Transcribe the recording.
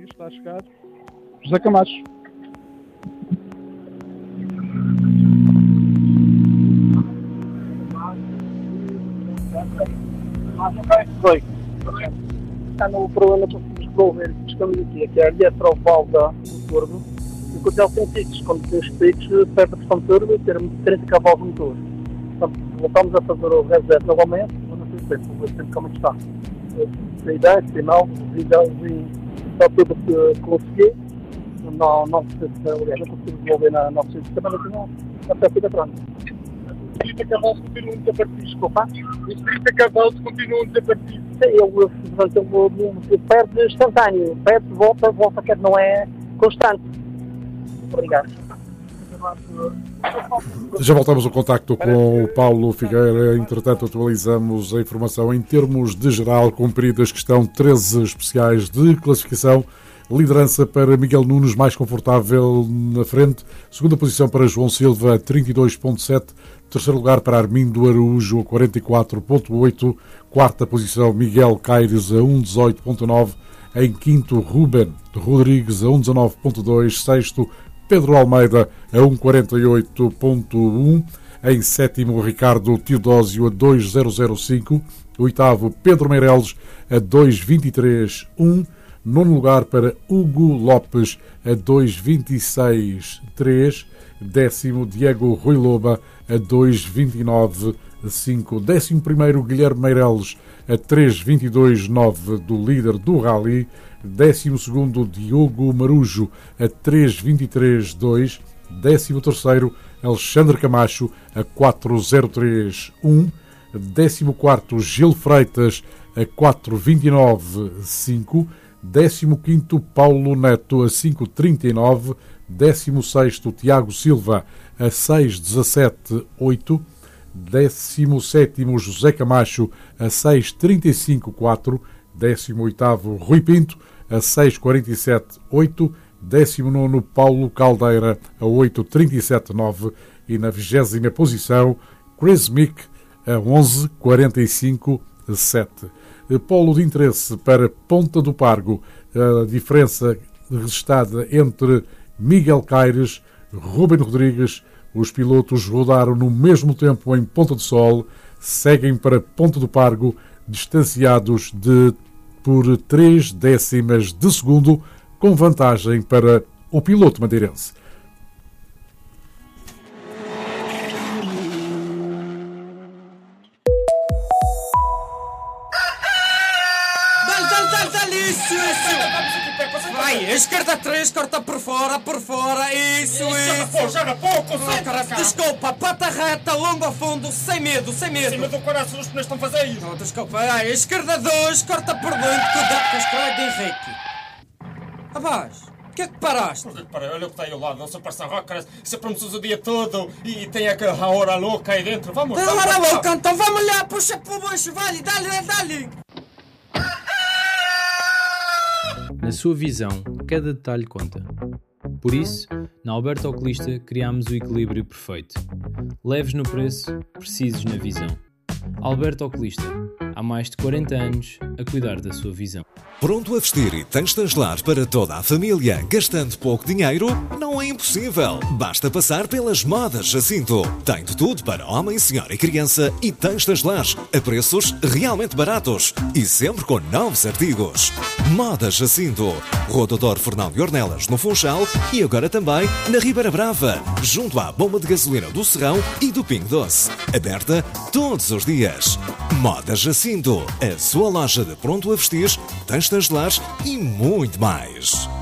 está a chegar. José Camacho. Foi. Está no problema que conseguimos resolver, que estamos aqui, que é a eletrovalda do turbo, e que o hotel tem picos, quando tem os picos, perde a pressão de turbo e ter 30 cavalos de motor. Portanto, voltamos a fazer o reset novamente, mas não sei se vou ver sempre como está. Tem 10, tem 9, está tudo que consegui. Não consigo desenvolver na nossa sistema, mas não até fica pronto. Os 30 cavalos continuam desaparecidos, desculpa. Os 30 cavalos continuam desaparecidos. Ele perde instantâneo, perde, volta, que não é constante. Obrigado. Já voltamos ao contacto com o Paulo Figueira. Entretanto, atualizamos a informação em termos de geral. Cumpridas que estão 13 especiais de classificação. Liderança para Miguel Nunes, mais confortável na frente. Segunda posição para João Silva, 32.7. Terceiro lugar para Armindo Araújo, 44.8. Quarta posição, Miguel Caires, a 1.18.9. Em quinto, Ruben Rodrigues, a 1.19.2. Sexto, Pedro Almeida, a 1.48.1. Em sétimo, Ricardo Teodósio, a 2.005. Oitavo, Pedro Meireles, a 2.23.1. Nono lugar para Hugo Lopes, a 2.26.3. Décimo, Diego Rui Loba, a 2.29.5. Décimo primeiro, Guilherme Meireles, a 3.22.9 do líder do Rally. Décimo segundo, Diogo Marujo, a 3.23.2. Décimo terceiro, Alexandre Camacho, a 4.03.1. Décimo quarto, Gil Freitas, a 4.29.5. 15º, Paulo Neto, a 5.39. 16º, Tiago Silva, a 6.17.8. 17º, José Camacho, a 6.35.4. 18º, Rui Pinto, a 6.47.8. 19º, Paulo Caldeira, a 8.37.9. E na 20ª posição, Chris Mick, a 11.45.7. Polo de interesse para Ponta do Pargo, a diferença registada entre Miguel Caires, Ruben Rodrigues. Os pilotos rodaram no mesmo tempo em Ponta do Sol, seguem para Ponta do Pargo, distanciados por 3 décimas de segundo, com vantagem para o piloto madeirense. Vai, esquerda 3, corta por fora, isso. Já na pouco, Desculpa, pata reta, longo ao fundo, sem medo. Sem medo do coração, os pneus estão fazendo. Não, desculpa, esquerda 2, corta por dentro, cuidado com a escrava de Henrique. Abaixo, o que é que paraste? Olha o que está aí ao lado, não sou parça rockers, sempre me usa o dia todo e tem a hora louca aí dentro, vamos. Tem a hora louca, então vamos lá, puxa pro bucho, vai, dá-lhe. Na sua visão, cada detalhe conta. Por isso, na Alberto Oculista criámos o equilíbrio perfeito. Leves no preço, precisos na visão. Alberto Oculista, há mais de 40 anos a cuidar da sua visão. Pronto a vestir e Têxteis para toda a família, gastando pouco dinheiro? Não é impossível. Basta passar pelas Modas Jacinto. Tem de tudo para homem, senhora e criança e Têxteis a preços realmente baratos e sempre com novos artigos. Modas Jacinto. Rua Doutor Fernando Ornelas, no Funchal e agora também na Ribeira Brava, junto à bomba de gasolina do Serrão e do Pingo Doce. Aberta todos os dias. Modas Jacinto, a sua loja de pronto a vestir, têxteis e muito mais.